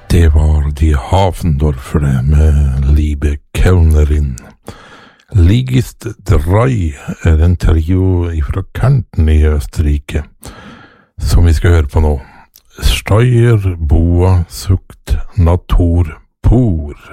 Det var de Hafendorfere med Liebe Kellnerin. Ligist Drei en trio fra Kärnten i Østerrike, som vi skal høre på nå. Steuer, Boa, Sucht, Natur, Pur.